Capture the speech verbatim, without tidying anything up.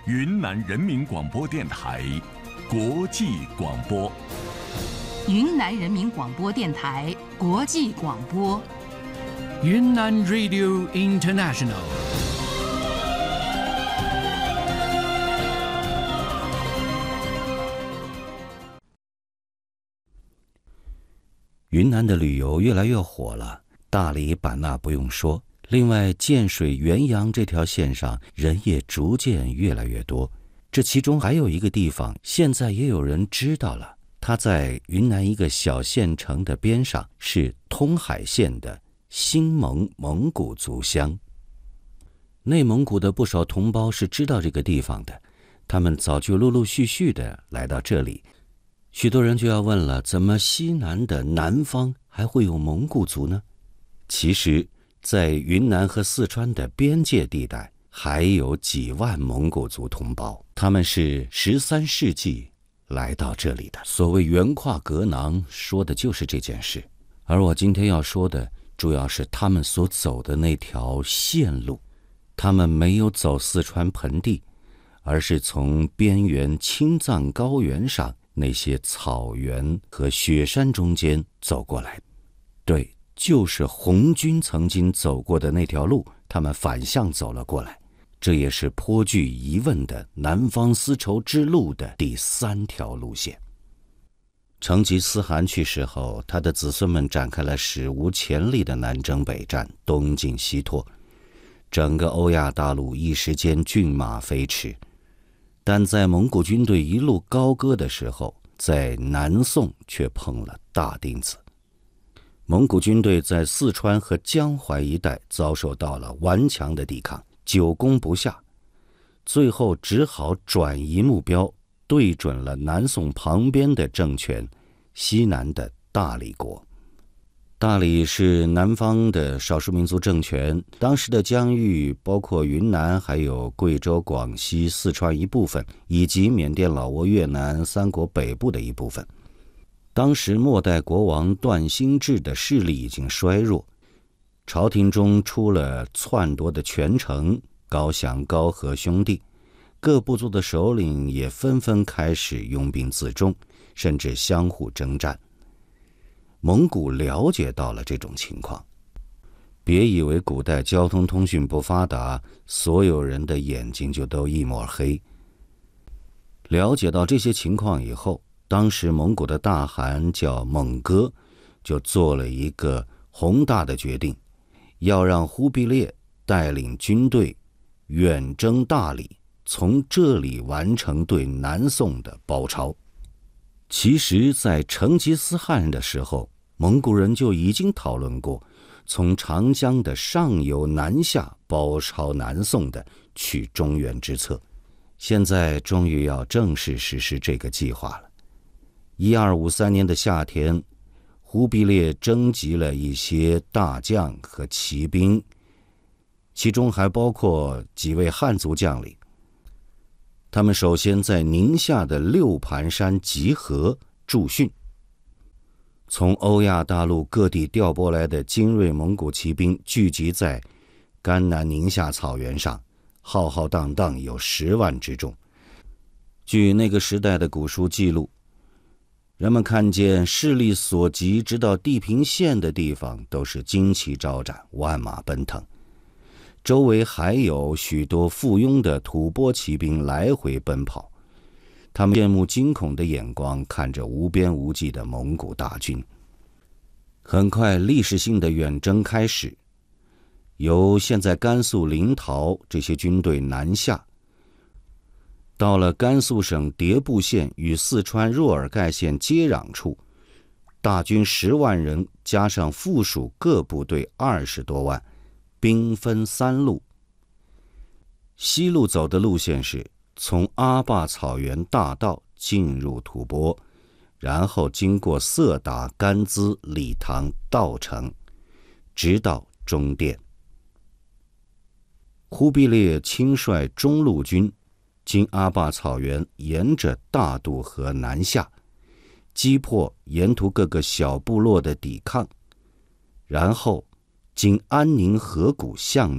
云南人民广播电台国际广播。 云南人民广播电台国际广播。 云南 Radio International。 云南的旅游越来越火了，大理、版纳不用说，另外建水、元阳这条线上人也逐渐越来越多。这其中还有一个地方，现在也有人知道了，它在云南一个小县城的边上，是通海县的新蒙蒙古族乡。内蒙古的不少同胞是知道这个地方的，他们早就陆陆续续的来到这里。许多人就要问了，怎么西南的南方还会有蒙古族呢？其实在云南和四川的边界地带还有几万蒙古族同胞，他们是十三世纪来到这里的。所谓横跨隔囊，说的就是这件事。而我今天要说的主要是他们所走的那条线路，他们没有走四川盆地，而是从边缘青藏高原上那些草原和雪山中间走过来。对，就是红军曾经走过的那条路，他们反向走了过来。这也是颇具疑问的南方丝绸之路的第三条路线。成吉思汗去世后，他的子孙们展开了史无前例的南征北战，东进西拓，整个欧亚大陆一时间骏马飞驰。但在蒙古军队一路高歌的时候，在南宋却碰了大钉子。蒙古军队在四川和江淮一带遭受到了顽强的抵抗，久攻不下，最后只好转移目标，对准了南宋旁边的政权，西南的大理国。大理是南方的少数民族政权，当时的疆域包括云南，还有贵州、广西、四川一部分，以及缅甸、老挝、越南三国北部的一部分。当时末代国王段兴智的势力已经衰弱，朝廷中出了篡夺的权臣高翔、高和兄弟，各部族的首领也纷纷开始拥兵自重，甚至相互征战。蒙古了解到了这种情况，别以为古代交通通讯不发达，所有人的眼睛就都一抹黑。了解到这些情况以后，当时蒙古的大汗叫蒙哥，就做了一个宏大的决定，要让忽必烈带领军队远征大理，从这里完成对南宋的包抄。其实在成吉思汗的时候，蒙古人就已经讨论过从长江的上游南下包抄南宋的取中原之策，现在终于要正式实施这个计划了。一二五三年的夏天，忽必烈征集了一些大将和骑兵，其中还包括几位汉族将领。他们首先在宁夏的六盘山集合驻训。从欧亚大陆各地调拨来的精锐蒙古骑兵聚集在甘南宁夏草原上，浩浩荡荡有十万之众。据那个时代的古书记录，人们看见势力所及直到地平线的地方都是旌旗招展，万马奔腾，周围还有许多附庸的吐蕃骑兵来回奔跑，他们羡慕惊恐的眼光看着无边无际的蒙古大军。很快历史性的远征开始，由现在甘肃临洮这些军队南下，到了甘肃省迭部县与四川若尔盖县接壤处，大军十万人加上附属各部队二十多万，兵分三路。西路走的路线是从阿坝草原大道进入吐蕃，然后经过色达、甘孜、理塘、稻城，直到中甸。忽必烈亲率中路军经阿坝草原，沿着大渡河南下，击破沿途各个小部落的抵抗，然后经安宁河谷向